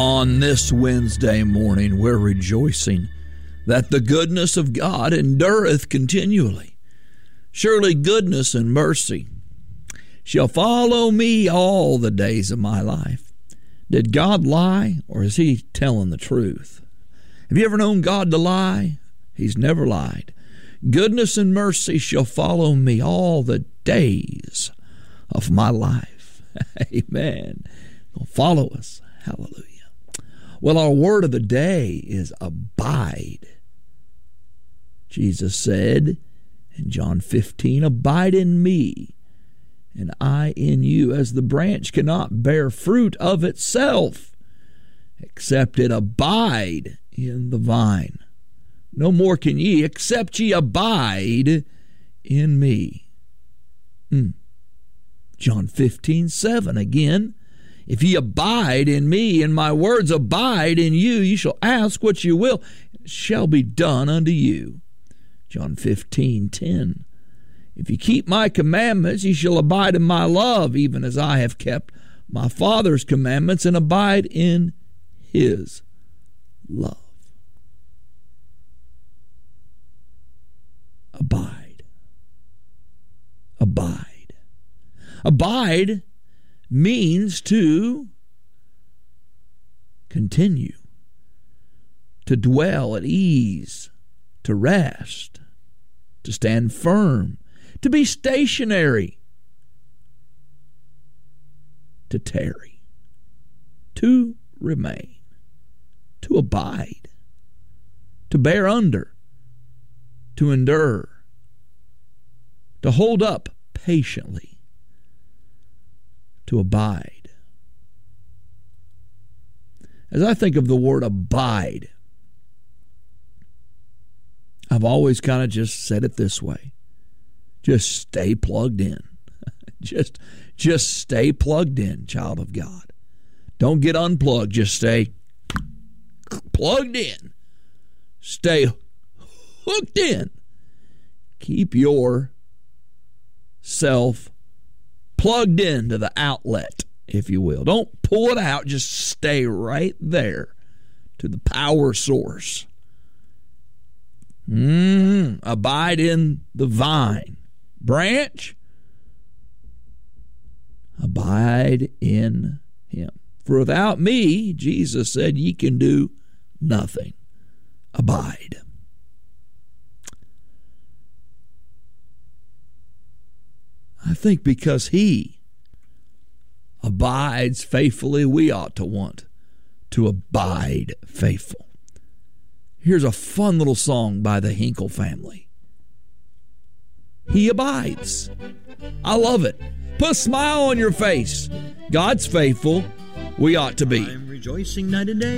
On this Wednesday morning, we're rejoicing that the goodness of God endureth continually. Surely goodness and mercy shall follow me all the days of my life. Did God lie, or is he telling the truth? Have you ever known God to lie? He's never lied. Goodness and mercy shall follow me all the days of my life. Amen. Will follow us. Hallelujah. Well, our word of the day is abide. Jesus said in John 15, abide in me, and I in you, as the branch cannot bear fruit of itself, except it abide in the vine. No more can ye, except ye abide in me. John 15:7 again. If ye abide in me, and my words abide in you, ye shall ask what you will, and it shall be done unto you. John 15:10. If ye keep my commandments, ye shall abide in my love, even as I have kept my Father's commandments and abide in his love. Abide. Abide. Abide means to continue, to dwell at ease, to rest, to stand firm, to be stationary, to tarry, to remain, to abide, to bear under, to endure, to hold up patiently, to abide. As I think of the word abide, I've always kind of just said it this way. Just stay plugged in. Just stay plugged in, child of God. Don't get unplugged. Just stay plugged in. Stay hooked in. Keep yourself plugged into the outlet, if you will. Don't pull it out. Just stay right there to the power source. Abide in the vine. Branch, abide in him. For without me, Jesus said, ye can do nothing. Abide. I think because he abides faithfully, we ought to want to abide faithful. Here's a fun little song by the Hinkle family. He abides. I love it. Put a smile on your face. God's faithful. We ought to be. I'm rejoicing night and day.